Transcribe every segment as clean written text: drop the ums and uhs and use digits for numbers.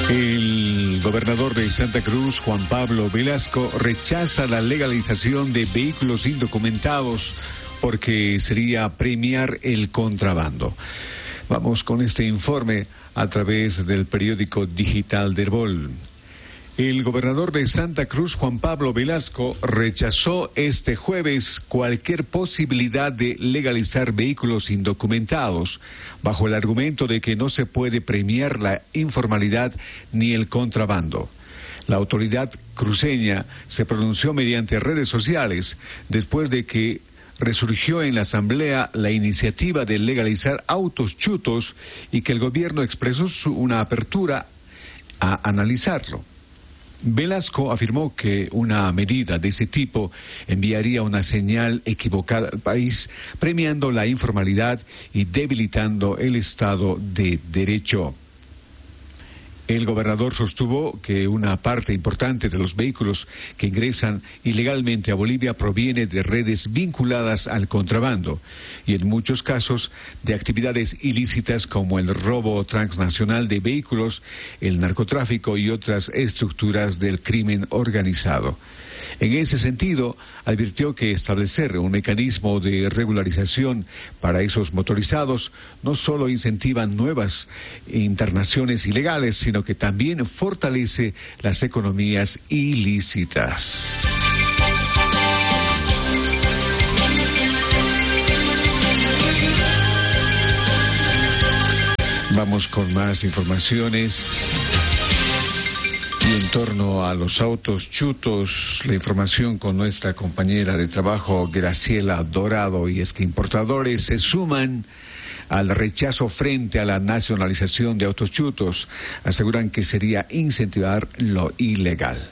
El gobernador de Santa Cruz, Juan Pablo Velasco, rechaza la legalización de vehículos indocumentados porque sería premiar el contrabando. Vamos con este informe a través del periódico digital del Herbol. El gobernador de Santa Cruz, Juan Pablo Velasco, rechazó este jueves cualquier posibilidad de legalizar vehículos indocumentados, bajo el argumento de que no se puede premiar la informalidad ni el contrabando. La autoridad cruceña se pronunció mediante redes sociales después de que resurgió en la Asamblea la iniciativa de legalizar autos chutos y que el gobierno expresó una apertura a analizarlo. Velasco afirmó que una medida de ese tipo enviaría una señal equivocada al país, premiando la informalidad y debilitando el Estado de Derecho. El gobernador sostuvo que una parte importante de los vehículos que ingresan ilegalmente a Bolivia proviene de redes vinculadas al contrabando y en muchos casos de actividades ilícitas como el robo transnacional de vehículos, el narcotráfico y otras estructuras del crimen organizado. En ese sentido, advirtió que establecer un mecanismo de regularización para esos motorizados no solo incentiva nuevas internaciones ilegales, sino que también fortalece las economías ilícitas. Vamos con más informaciones. Y en torno a los autos chutos, la información con nuestra compañera de trabajo, Graciela Dorado, y es que importadores se suman al rechazo frente a la nacionalización de autos chutos. Aseguran que sería incentivar lo ilegal.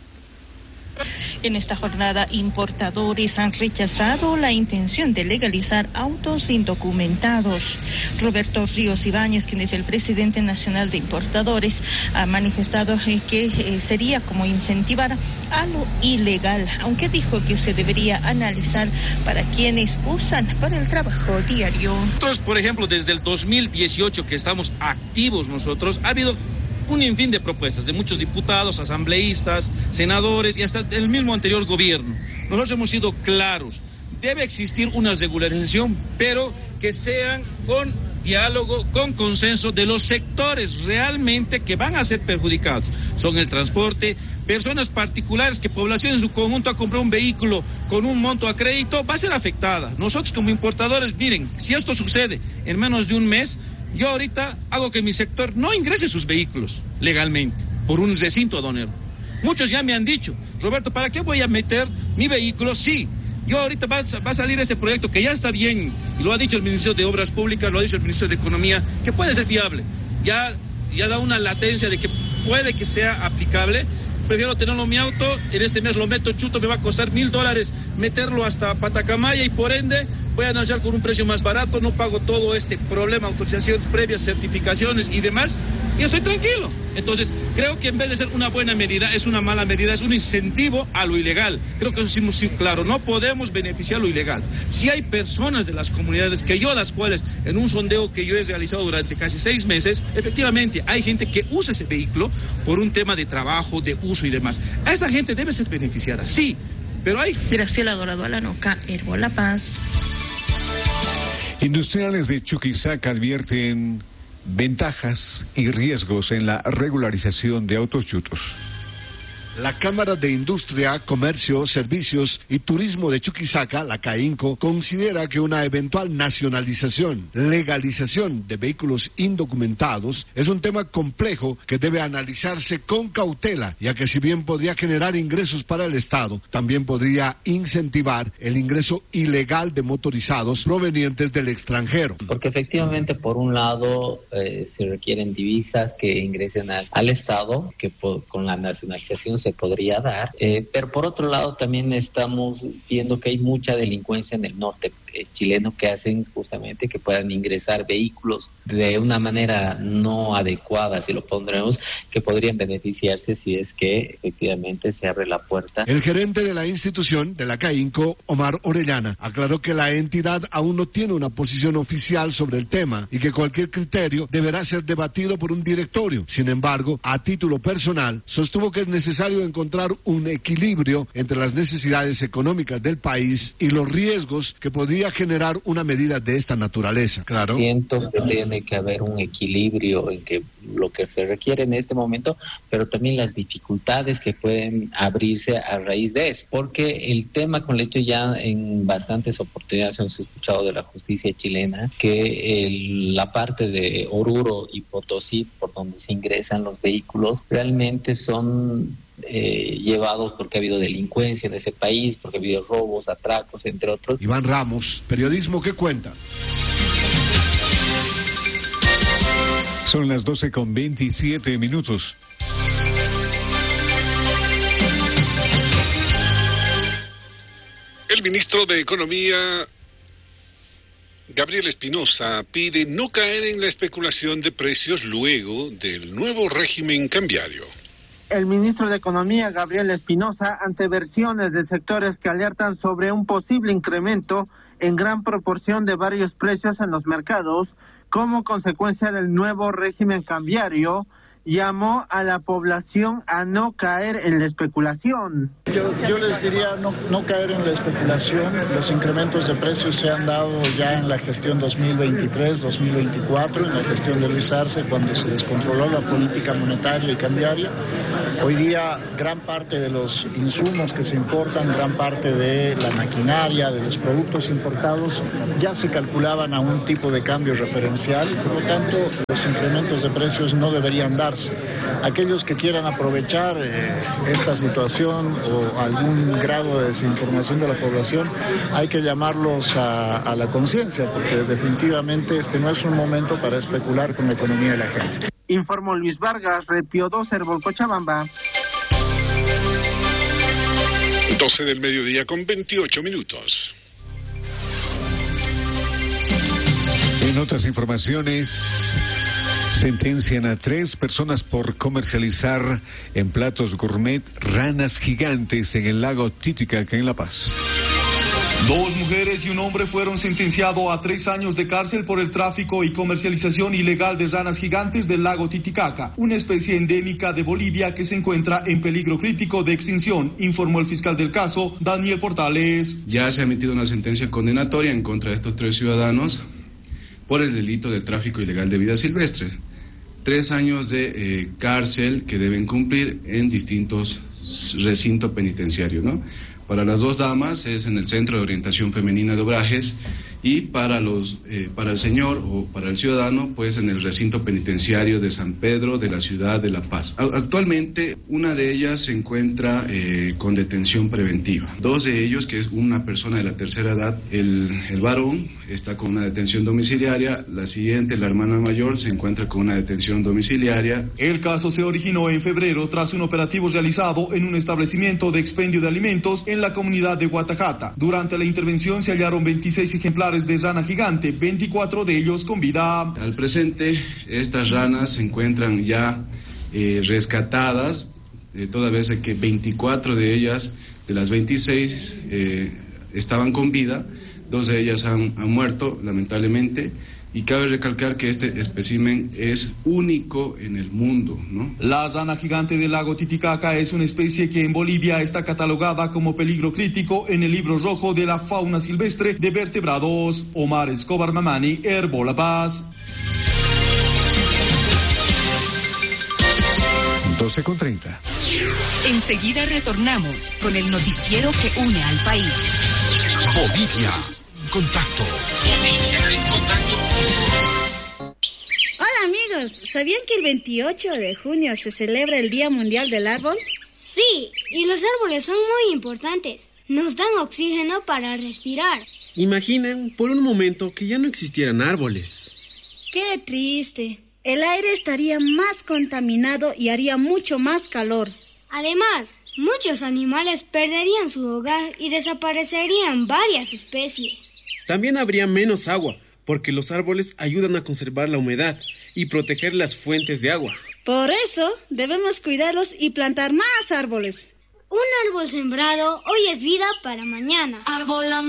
En esta jornada, importadores han rechazado la intención de legalizar autos indocumentados. Roberto Ríos Ibáñez, quien es el presidente nacional de importadores, ha manifestado que sería como incentivar a lo ilegal, aunque dijo que se debería analizar para quienes usan para el trabajo diario. Nosotros, por ejemplo, desde el 2018 que estamos activos nosotros, ha habido un sinfín de propuestas de muchos diputados, asambleístas, senadores y hasta del mismo anterior gobierno. Nosotros hemos sido claros, debe existir una regularización, pero que sean con diálogo, con consenso de los sectores realmente que van a ser perjudicados. Son el transporte, personas particulares, que población en su conjunto ha comprado un vehículo con un monto a crédito, va a ser afectada. Nosotros como importadores, miren, si esto sucede en menos de un mes, yo ahorita hago que mi sector no ingrese sus vehículos legalmente por un recinto aduanero. Muchos ya me han dicho, Roberto, ¿para qué voy a meter mi vehículo? Sí, yo ahorita va a salir este proyecto que ya está bien, y lo ha dicho el Ministerio de Obras Públicas, lo ha dicho el Ministerio de Economía, que puede ser viable. Ya da una latencia de que puede que sea aplicable. Prefiero tenerlo en mi auto, en este mes lo meto chuto, me va a costar $1,000 meterlo hasta Patacamaya y por ende voy a anunciar con un precio más barato, no pago todo este problema, autorizaciones previas, certificaciones y demás, y estoy tranquilo. Entonces, creo que en vez de ser una buena medida, es una mala medida, es un incentivo a lo ilegal. Creo que eso sí, claro, no podemos beneficiar lo ilegal. Si hay personas de las comunidades las cuales, en un sondeo que yo he realizado durante casi 6 meses, efectivamente hay gente que usa ese vehículo por un tema de trabajo, de uso y demás. A esa gente debe ser beneficiada, sí, pero hay... Graciela Dorado, Alanoca, Herbol La Paz. Industriales de Chuquisaca advierten ventajas y riesgos en la regularización de autos chutos. La Cámara de Industria, Comercio, Servicios y Turismo de Chuquisaca, la CAINCO, considera que una eventual nacionalización, legalización de vehículos indocumentados es un tema complejo que debe analizarse con cautela, ya que si bien podría generar ingresos para el Estado, también podría incentivar el ingreso ilegal de motorizados provenientes del extranjero. Porque efectivamente, por un lado, se requieren divisas que ingresen al Estado, que con la nacionalización se podría dar, pero por otro lado también estamos viendo que hay mucha delincuencia en el norte, chileno que hacen justamente que puedan ingresar vehículos de una manera no adecuada, si lo pondremos, que podrían beneficiarse si es que efectivamente se abre la puerta. El gerente de la institución de la CAINCO, Omar Orellana, aclaró que la entidad aún no tiene una posición oficial sobre el tema y que cualquier criterio deberá ser debatido por un directorio. Sin embargo, a título personal, sostuvo que es necesario encontrar un equilibrio entre las necesidades económicas del país y los riesgos que podría generar una medida de esta naturaleza. Claro. Siento que tiene que haber un equilibrio en que lo que se requiere en este momento, pero también las dificultades que pueden abrirse a raíz de eso, porque el tema con el hecho ya en bastantes oportunidades hemos escuchado de la justicia chilena que la parte de Oruro y Potosí, por donde se ingresan los vehículos, realmente son llevados porque ha habido delincuencia en ese país, porque ha habido robos, atracos, entre otros. Iván Ramos, periodismo que cuenta. Son las 12:27. El ministro de Economía, Gabriel Espinosa, pide no caer en la especulación de precios luego del nuevo régimen cambiario. El ministro de Economía, Gabriel Espinosa, ante versiones de sectores que alertan sobre un posible incremento en gran proporción de varios precios en los mercados como consecuencia del nuevo régimen cambiario, llamó a la población a no caer en la especulación. Yo les diría no caer en la especulación. Los incrementos de precios se han dado ya en la gestión 2023-2024, en la gestión de Luis Arce, cuando se descontroló la política monetaria y cambiaria. Hoy día gran parte de los insumos que se importan, gran parte de la maquinaria, de los productos importados, ya se calculaban a un tipo de cambio referencial y por lo tanto los incrementos de precios no deberían darse. Aquellos que quieran aprovechar esta situación o algún grado de desinformación de la población, hay que llamarlos a la conciencia, porque definitivamente este no es un momento para especular con la economía de la gente. Informó Luis Vargas, Repio 2, Herbol, Cochabamba. 12 del mediodía con 28 minutos. En otras informaciones, sentencian a 3 personas por comercializar en platos gourmet ranas gigantes en el lago Titicaca en La Paz. 2 mujeres y un hombre fueron sentenciados a 3 años de cárcel por el tráfico y comercialización ilegal de ranas gigantes del lago Titicaca, una especie endémica de Bolivia que se encuentra en peligro crítico de extinción, informó el fiscal del caso, Daniel Portales. Ya se ha emitido una sentencia condenatoria en contra de estos 3 ciudadanos por el delito de tráfico ilegal de vida silvestre. 3 años de cárcel que deben cumplir en distintos recintos penitenciarios, ¿no? Para las 2 damas es en el Centro de Orientación Femenina de Obrajes y para el señor o para el ciudadano, pues en el recinto penitenciario de San Pedro de la ciudad de La Paz. Actualmente una de ellas se encuentra con detención preventiva. 2 de ellos, que es una persona de la tercera edad, el varón está con una detención domiciliaria, la siguiente, la hermana mayor, se encuentra con una detención domiciliaria. El caso se originó en febrero tras un operativo realizado en un establecimiento de expendio de alimentos en la comunidad de Guatajata. Durante la intervención se hallaron 26 ejemplares de rana gigante, 24 de ellos con vida. Al presente, estas ranas se encuentran ya rescatadas, toda vez que 24 de ellas, de las 26, estaban con vida, 2 de ellas han muerto, lamentablemente, y cabe recalcar que este espécimen es único en el mundo, ¿no? La rana gigante del lago Titicaca es una especie que en Bolivia está catalogada como peligro crítico en el libro rojo de la fauna silvestre de vertebrados. Omar Escobar Mamani, Herbol, La Paz. 12:30. Enseguida retornamos con el noticiero que une al país. Bolivia en contacto. Hola amigos, ¿sabían que el 28 de junio se celebra el Día Mundial del Árbol? Sí, y los árboles son muy importantes. Nos dan oxígeno para respirar. Imaginen por un momento que ya no existieran árboles. ¡Qué triste! El aire estaría más contaminado y haría mucho más calor. Además, muchos animales perderían su hogar y desaparecerían varias especies. También habría menos agua, porque los árboles ayudan a conservar la humedad y proteger las fuentes de agua. Por eso debemos cuidarlos y plantar más árboles. Un árbol sembrado hoy es vida para mañana.